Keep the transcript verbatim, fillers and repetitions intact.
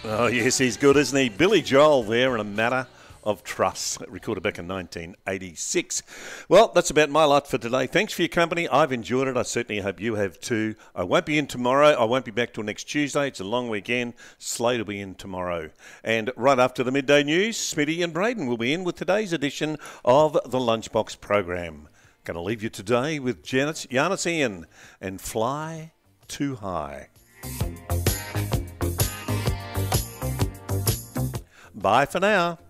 Oh, yes, he's good, isn't he? Billy Joel there in A Matter of Trust, recorded back in nineteen eighty-six. Well, that's about my lot for today. Thanks for your company. I've enjoyed it. I certainly hope you have too. I won't be in tomorrow. I won't be back till next Tuesday. It's a long weekend. Slade will be in tomorrow. And right after the midday news, Smitty and Braden will be in with today's edition of the Lunchbox program. Going to leave you today with Janet, Giannis Ian and Fly Too High. Bye for now.